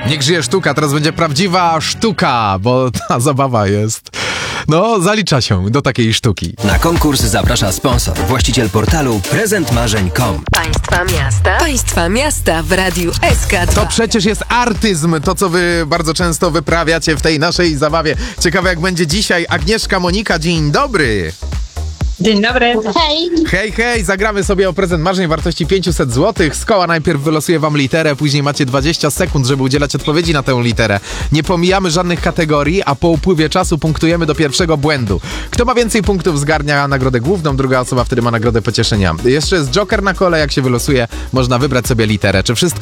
Niech żyje sztuka, teraz będzie prawdziwa sztuka, bo ta zabawa jest... No, zalicza się do takiej sztuki. Na konkurs zaprasza sponsor, właściciel portalu prezentmarzeń.com. Państwa miasta w Radiu SK2. To przecież jest artyzm, to co wy bardzo często wyprawiacie w tej naszej zabawie. Ciekawe jak będzie dzisiaj. Agnieszka, Monika, dzień dobry. Dzień dobry. Hej. Hej, hej, zagramy sobie o prezent marzeń wartości 500 zł. Z koła najpierw wylosuje wam literę, później macie 20 sekund, żeby udzielać odpowiedzi na tę literę. Nie pomijamy żadnych kategorii, a po upływie czasu punktujemy do pierwszego błędu. Kto ma więcej punktów, zgarnia nagrodę główną, druga osoba wtedy ma nagrodę pocieszenia. Jeszcze jest joker na kole, jak się wylosuje, można wybrać sobie literę. Czy wszystko